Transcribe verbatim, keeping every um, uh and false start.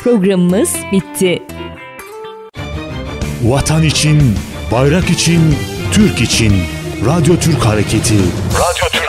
Programımız bitti. Vatan için, bayrak için, Türk için. Radyo Türk Hareketi. Radyo Türk